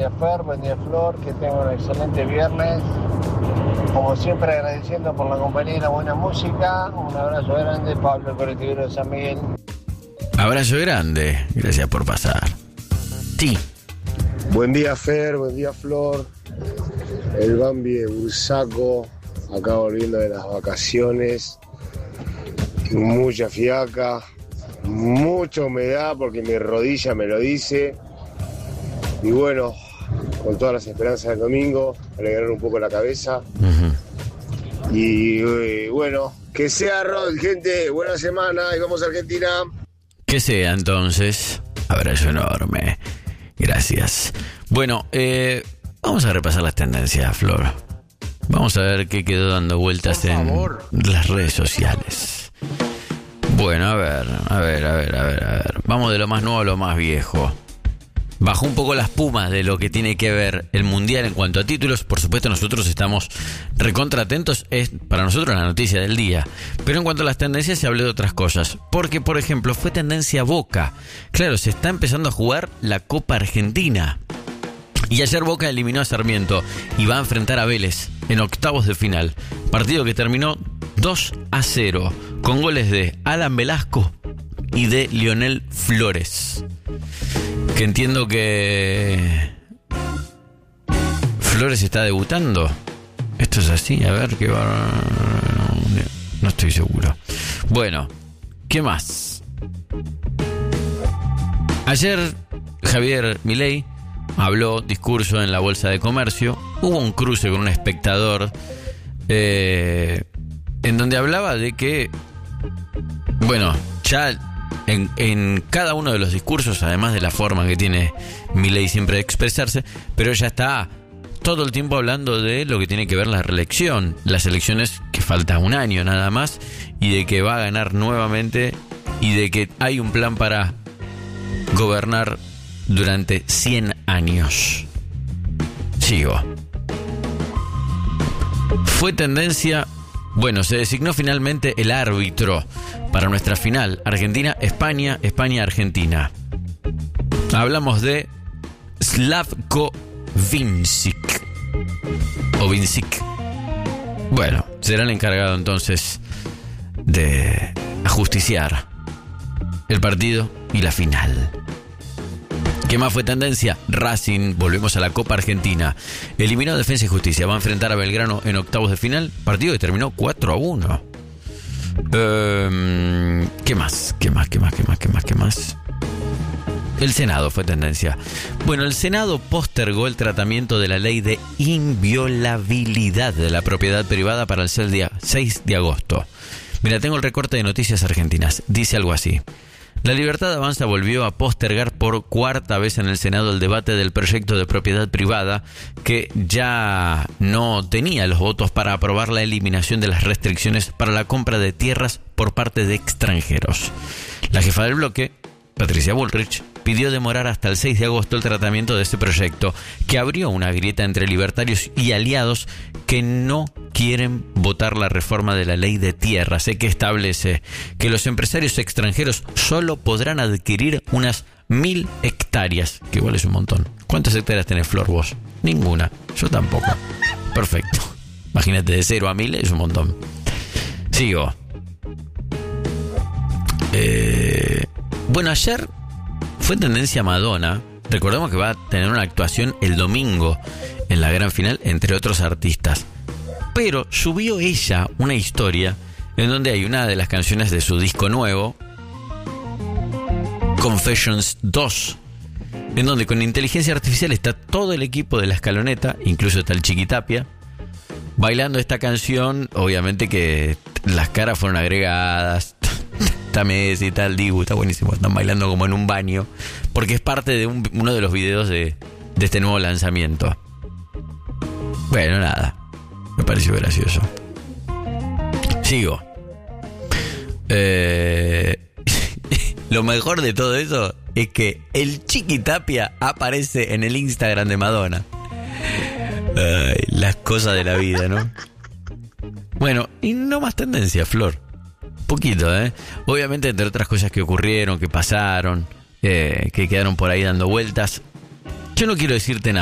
día Fer, buen día Flor, que tengan un excelente viernes. Como siempre agradeciendo por la compañía y la buena música. Un abrazo grande, Pablo, el colectivero de San Miguel. Abrazo grande, gracias por pasar. Sí. Buen día Fer, buen día Flor. El Bambi de Bursaco, acá volviendo de las vacaciones. Mucha fiaca, mucha humedad porque mi rodilla me lo dice. Y bueno, con todas las esperanzas del domingo, alegrar un poco la cabeza. Y bueno, que sea Rod, gente, buena semana y vamos a Argentina. Que sea entonces. Abrazo enorme. Gracias. Bueno, vamos a repasar las tendencias, Flor. Vamos a ver qué quedó dando vueltas en las redes sociales. Bueno, a ver. Vamos de lo más nuevo a lo más viejo. Bajó un poco las pumas de lo que tiene que ver el Mundial en cuanto a títulos. Por supuesto, nosotros estamos recontra atentos. Es para nosotros la noticia del día. Pero en cuanto a las tendencias se habló de otras cosas. Porque, por ejemplo, fue tendencia Boca. Claro, se está empezando a jugar la Copa Argentina. Y ayer Boca eliminó a Sarmiento y va a enfrentar a Vélez en octavos de final. Partido que terminó 2-0 con goles de Alan Velasco y de Lionel Flores. Que entiendo que Flores está debutando. Esto es así, a ver qué va. No estoy seguro. Bueno, ¿qué más? Ayer Javier Milei habló, discurso en la Bolsa de Comercio. Hubo un cruce con un espectador en donde hablaba de que, bueno, ya en cada uno de los discursos, además de la forma que tiene Milei siempre de expresarse, pero ya está todo el tiempo hablando de lo que tiene que ver la reelección, las elecciones que falta un año nada más, y de que va a ganar nuevamente y de que hay un plan para gobernar durante 100 años. Sigo. Fue tendencia. Bueno, se designó finalmente el árbitro para nuestra final. Argentina-España, España-Argentina. Hablamos de Slavko Vincic. O Vincic. Bueno, será el encargado entonces de ajusticiar el partido y la final. ¿Qué más fue tendencia? Racing, volvemos a la Copa Argentina. Eliminó Defensa y Justicia. Va a enfrentar a Belgrano en octavos de final. Partido que terminó 4-1. ¿Qué más? El Senado fue tendencia. Bueno, el Senado postergó el tratamiento de la ley de inviolabilidad de la propiedad privada para el 6 de agosto. Mira, tengo el recorte de Noticias Argentinas. Dice algo así. La Libertad Avanza volvió a postergar por cuarta vez en el Senado el debate del proyecto de propiedad privada que ya no tenía los votos para aprobar la eliminación de las restricciones para la compra de tierras por parte de extranjeros. La jefa del bloque, Patricia Bullrich, pidió demorar hasta el 6 de agosto el tratamiento de este proyecto, que abrió una grieta entre libertarios y aliados que no quieren votar la reforma de la ley de tierras, que establece que los empresarios extranjeros solo podrán adquirir unas 1000 hectáreas, que igual es un montón. ¿Cuántas hectáreas tenés, Flor, vos? Ninguna. Yo tampoco. Perfecto. Imagínate, de 0 a 1000 es un montón. Sigo. Bueno, ayer fue tendencia Madonna. Recordemos que va a tener una actuación el domingo en la gran final, entre otros artistas. Pero subió ella una historia en donde hay una de las canciones de su disco nuevo, Confessions 2, en donde con inteligencia artificial está todo el equipo de La Escaloneta, incluso está el Chiquitapia, bailando esta canción. Obviamente que las caras fueron agregadas. Está Messi y tal, Dibu, está buenísimo. Están bailando como en un baño, porque es parte de uno de los videos de este nuevo lanzamiento. Bueno, nada, me pareció gracioso. Sigo. Lo mejor de todo eso es que el Chiquitapia aparece en el Instagram de Madonna. Ay, las cosas de la vida, ¿no? Bueno, y no más tendencia, Flor. Poquito, Obviamente, entre otras cosas que ocurrieron, que pasaron, que quedaron por ahí dando vueltas. Yo no quiero decirte nada.